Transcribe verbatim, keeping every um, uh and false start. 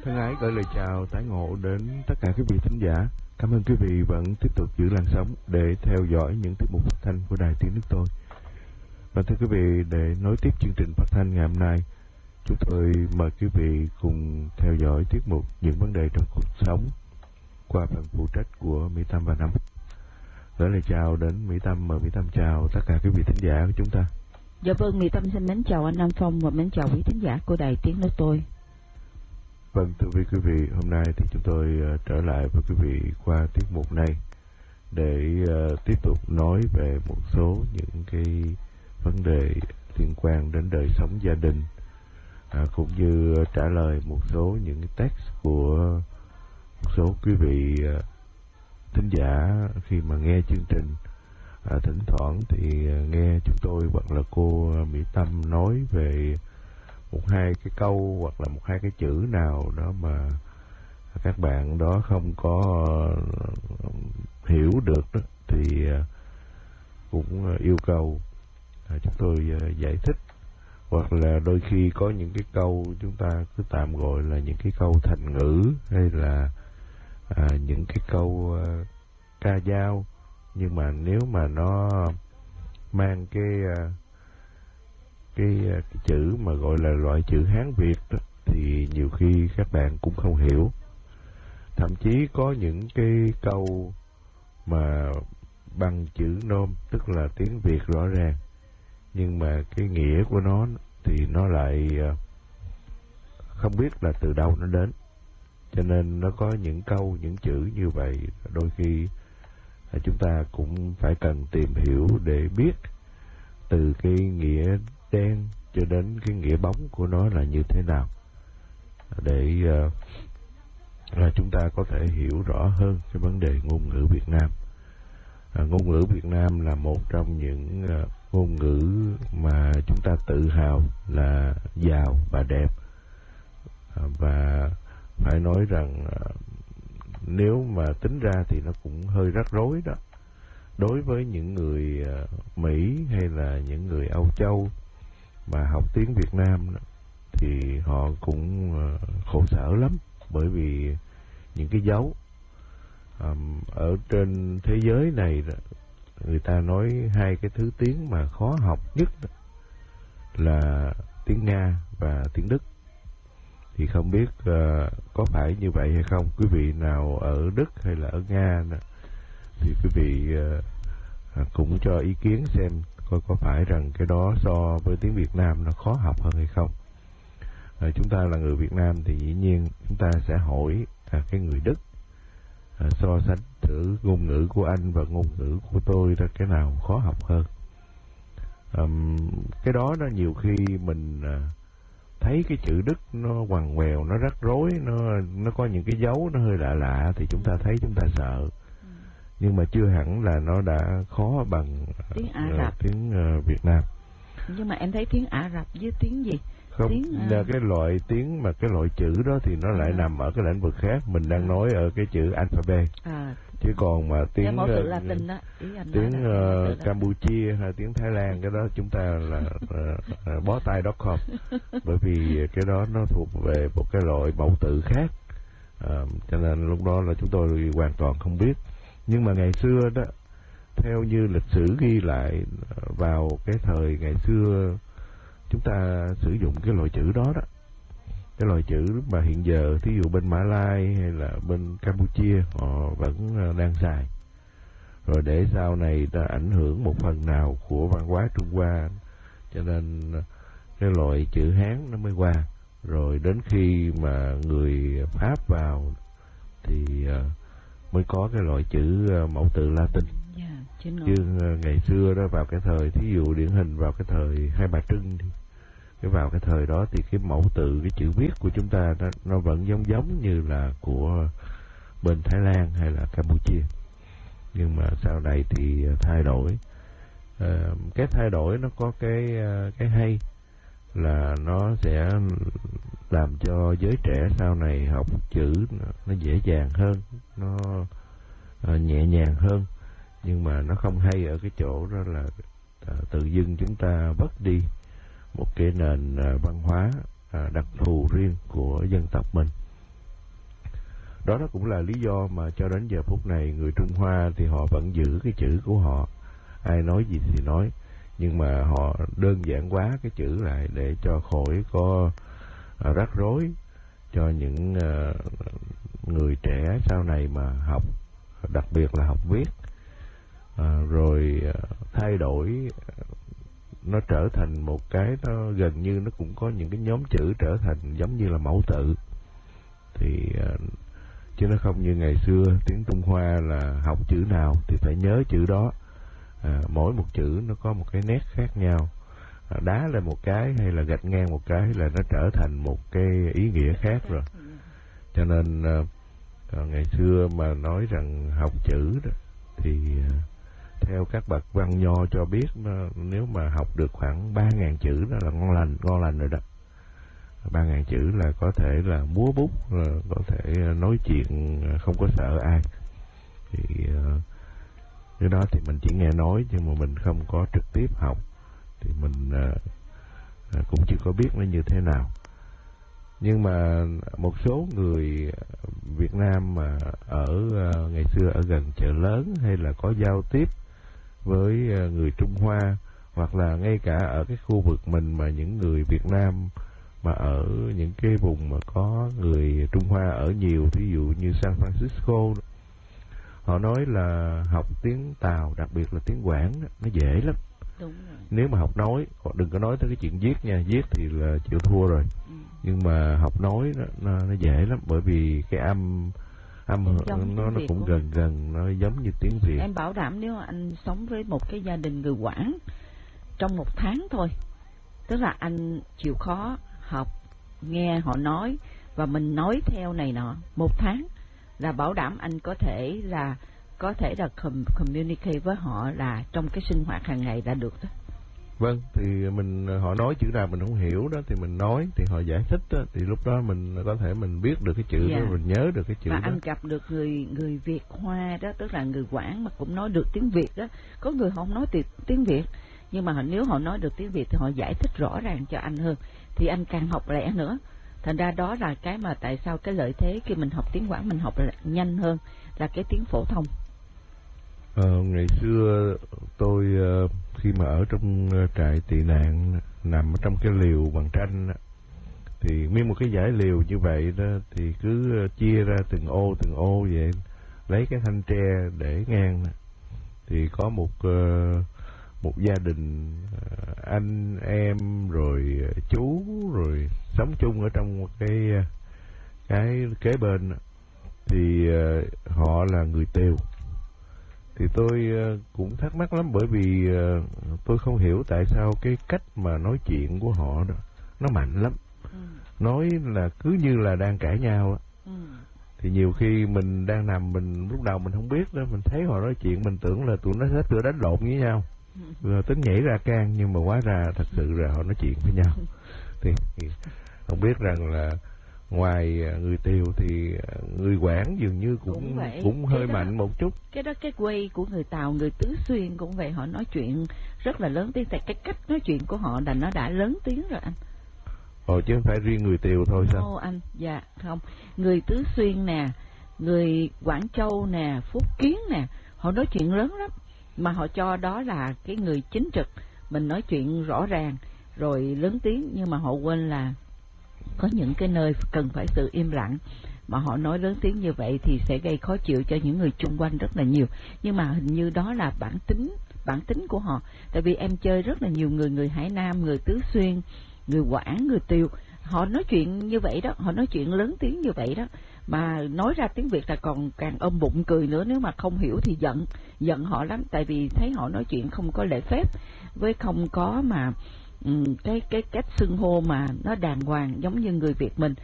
Thân ái gửi lời chào tái ngộ đến tất cả quý vị thính giả. Cảm ơn quý vị vẫn tiếp tục giữ làn sóng để theo dõi những tiết mục phát thanh của Đài Tiếng Nước Tôi. Và thưa quý vị, để nối tiếp chương trình phát thanh ngày hôm nay, chúng tôi mời quý vị cùng theo dõi tiết mục Những vấn đề trong cuộc sống qua phần phụ trách của Mỹ Tâm và Năm. Gửi lời chào đến Mỹ Tâm, mời Mỹ Tâm chào tất cả quý vị thính giả của chúng ta. Dạ vâng, Mỹ Tâm xin mến chào anh Nam Phong và mến chào quý thính giả của Đài Tiếng Nói Tôi. Vâng, thưa quý vị, hôm nay thì chúng tôi uh, trở lại với quý vị qua tiết mục này để uh, tiếp tục nói về một số những cái vấn đề liên quan đến đời sống gia đình, uh, cũng như uh, trả lời một số những cái text của một số quý vị uh, thính giả khi mà nghe chương trình. À, thỉnh thoảng thì nghe chúng tôi hoặc là cô Mỹ Tâm nói về một hai cái câu hoặc là một hai cái chữ nào đó mà các bạn đó không có uh, hiểu được đó, thì uh, cũng yêu cầu uh, chúng tôi uh, giải thích, hoặc là đôi khi có những cái câu chúng ta cứ tạm gọi là những cái câu thành ngữ hay là uh, những cái câu uh, ca dao, nhưng mà nếu mà nó mang cái cái cái chữ mà gọi là loại chữ Hán Việt đó, thì nhiều khi các bạn cũng không hiểu. Thậm chí có những cái câu mà bằng chữ nôm, tức là tiếng Việt rõ ràng, nhưng mà cái nghĩa của nó thì nó lại không biết là từ đâu nó đến. Cho nên nó có những câu, những chữ như vậy, đôi khi chúng ta cũng phải cần tìm hiểu để biết từ cái nghĩa đen cho đến cái nghĩa bóng của nó là như thế nào, để uh, là chúng ta có thể hiểu rõ hơn cái vấn đề ngôn ngữ Việt Nam. À, ngôn ngữ Việt Nam là một trong những uh, ngôn ngữ mà chúng ta tự hào là giàu và đẹp, à, và phải nói rằng uh, nếu mà tính ra thì nó cũng hơi rắc rối đó. Đối với những người uh, Mỹ hay là những người Âu Châu mà học tiếng Việt Nam đó, thì họ cũng uh, khổ sở lắm, bởi vì những cái dấu um, ở trên thế giới này đó, người ta nói hai cái thứ tiếng mà khó học nhất đó, là tiếng Nga và tiếng Đức. Thì không biết uh, có phải như vậy hay không? Quý vị nào ở Đức hay là ở Nga nè, thì quý vị uh, cũng cho ý kiến xem coi có phải rằng cái đó so với tiếng Việt Nam nó khó học hơn hay không. Uh, chúng ta là người Việt Nam thì dĩ nhiên chúng ta sẽ hỏi uh, cái người Đức uh, so sánh thử ngôn ngữ của anh và ngôn ngữ của tôi ra cái nào khó học hơn. Um, cái đó nó nhiều khi mình uh, thấy cái chữ Đức nó quằn quèo, nó rắc rối, nó nó có những cái dấu nó hơi lạ lạ thì chúng ta thấy chúng ta sợ. Ừ. Nhưng mà chưa hẳn là nó đã khó bằng tiếng Ả uh, Rập, tiếng uh, Việt Nam. Nhưng mà em thấy tiếng Ả Rập với tiếng gì? Không, tiếng, là uh... cái loại tiếng mà cái loại chữ đó thì nó lại à. nằm ở cái lĩnh vực khác. Mình đang à. nói ở cái chữ alphabet. À. Chứ còn mà tiếng mẫu tự Latin đó, tiếng uh, Campuchia hay tiếng Thái Lan, cái đó chúng ta là uh, uh, bó tay .com, bởi vì cái đó nó thuộc về một cái loại mẫu tự khác, uh, cho nên lúc đó là chúng tôi hoàn toàn không biết. Nhưng mà ngày xưa đó, theo như lịch sử ghi lại, vào cái thời ngày xưa chúng ta sử dụng cái loại chữ đó đó, cái loại chữ mà hiện giờ thí dụ bên Mã Lai hay là bên Campuchia họ vẫn đang xài, rồi để sau này đã ảnh hưởng một phần nào của văn hóa Trung Hoa, cho nên cái loại chữ Hán nó mới qua. Rồi đến khi mà người Pháp vào thì mới có cái loại chữ mẫu tự Latin. Yeah, chứ ngày xưa đó, vào cái thời thí dụ điển hình vào cái thời Hai Bà Trưng thì cái vào cái thời đó thì cái mẫu tự, cái chữ viết của chúng ta nó, nó vẫn giống giống như là của bên Thái Lan hay là Campuchia. Nhưng mà sau này thì thay đổi. À, cái thay đổi nó có cái cái hay là nó sẽ làm cho giới trẻ sau này học chữ nó dễ dàng hơn, nó uh, nhẹ nhàng hơn. Nhưng mà nó không hay ở cái chỗ đó là uh, tự dưng chúng ta mất đi một cái nền uh, văn hóa uh, đặc thù riêng của dân tộc mình. Đó đó cũng là lý do mà cho đến giờ phút này người Trung Hoa thì họ vẫn giữ cái chữ của họ, ai nói gì thì nói, nhưng mà họ đơn giản hóa cái chữ lại để cho khỏi có uh, rắc rối cho những uh, người trẻ sau này mà học, đặc biệt là học viết, uh, rồi uh, thay đổi, uh, nó trở thành một cái, nó gần như nó cũng có những cái nhóm chữ trở thành giống như là mẫu tự, thì uh, chứ nó không như ngày xưa tiếng Trung Hoa là học chữ nào thì phải nhớ chữ đó. À, mỗi một chữ nó có một cái nét khác nhau, à, đá lên một cái hay là gạch ngang một cái là nó trở thành một cái ý nghĩa khác rồi. Cho nên à, ngày xưa mà nói rằng học chữ đó, thì à, theo các bậc văn nho cho biết, nó, nếu mà học được khoảng ba ngàn chữ đó là ngon lành, ngon lành rồi đó. Ba ngàn chữ là có thể là múa bút, là có thể nói chuyện không có sợ ai. Thì à, cái đó thì mình chỉ nghe nói, nhưng mà mình không có trực tiếp học, thì mình à, cũng chưa có biết nó như thế nào. Nhưng mà một số người Việt Nam mà ở à, ngày xưa ở gần chợ lớn, hay là có giao tiếp với à, người Trung Hoa, hoặc là ngay cả ở cái khu vực mình mà những người Việt Nam mà ở những cái vùng mà có người Trung Hoa ở nhiều, ví dụ như San Francisco, họ nói là học tiếng Tàu, đặc biệt là tiếng Quảng đó, nó dễ lắm. Đúng rồi. Nếu mà học nói, đừng có nói tới cái chuyện viết nha, viết thì là chịu thua rồi. Ừ. Nhưng mà học nói đó, nó, nó dễ lắm, bởi vì cái âm âm nó nó cũng gần gần, nó giống như tiếng Việt. Em bảo đảm nếu anh sống với một cái gia đình người Quảng trong một tháng thôi, tức là anh chịu khó học, nghe họ nói và mình nói theo này nọ một tháng, là bảo đảm anh có thể là có thể là communicate với họ là trong cái sinh hoạt hàng ngày đã được đó. Vâng, thì mình họ nói chữ nào mình không hiểu đó thì mình nói, thì họ giải thích đó, thì lúc đó mình có thể mình biết được cái chữ yeah. đó, mình nhớ được cái chữ mà đó. Mà anh gặp được người người Việt Hoa đó, tức là người Quảng mà cũng nói được tiếng Việt đó. Có người họ không nói tiếng Việt, nhưng mà nếu họ nói được tiếng Việt thì họ giải thích rõ ràng cho anh hơn, thì anh càng học lẹ nữa. Thành ra đó là cái mà tại sao cái lợi thế khi mình học tiếng Quảng mình học nhanh hơn là cái tiếng phổ thông. Ờ, ngày xưa tôi khi mà ở trong trại tị nạn, nằm ở trong cái liều bằng tranh, thì nguyên một cái dãy liều như vậy đó, thì cứ chia ra từng ô từng ô vậy, lấy cái thanh tre để ngang, thì có một một gia đình anh em rồi chú rồi sống chung ở trong một cái cái kế bên, thì họ là người Tiều. Thì tôi cũng thắc mắc lắm, bởi vì tôi không hiểu tại sao cái cách mà nói chuyện của họ đó nó mạnh lắm. Ừ. Nói là cứ như là đang cãi nhau á. Ừ. Thì nhiều khi mình đang nằm, mình lúc đầu mình không biết đó, mình thấy họ nói chuyện mình tưởng là tụi nó sẽ tụi đánh lộn với nhau. Ừ. Rồi tính nhảy ra can, nhưng mà hóa ra thật sự là họ nói chuyện với nhau. Thì, thì không biết rằng là ngoài người Tiều thì người Quảng dường như cũng cũng, vậy. cũng hơi đó, mạnh một chút. Cái đó cái quay của người Tàu, người Tứ Xuyên cũng vậy, họ nói chuyện rất là lớn tiếng, tại cái cách nói chuyện của họ là nó đã lớn tiếng rồi anh. Ồ, chứ không phải riêng người Tiều thôi sao? Ồ anh, dạ không. Người Tứ Xuyên nè, người Quảng Châu nè, Phúc Kiến nè, họ nói chuyện lớn lắm, mà họ cho đó là cái người chính trực, mình nói chuyện rõ ràng rồi lớn tiếng, nhưng mà họ quên là có những cái nơi cần phải sự im lặng, mà họ nói lớn tiếng như vậy thì sẽ gây khó chịu cho những người chung quanh rất là nhiều. Nhưng mà hình như đó là bản tính bản tính của họ, tại vì em chơi rất là nhiều người, người Hải Nam, người Tứ Xuyên, người Quảng, người Tiều, họ nói chuyện như vậy đó, họ nói chuyện lớn tiếng như vậy đó, mà nói ra tiếng Việt là còn càng ôm bụng cười nữa. Nếu mà không hiểu thì giận giận họ lắm, tại vì thấy họ nói chuyện không có lễ phép, với không có mà Ừ, cái cái cách xưng hô mà nó đàng hoàng giống như người Việt mình.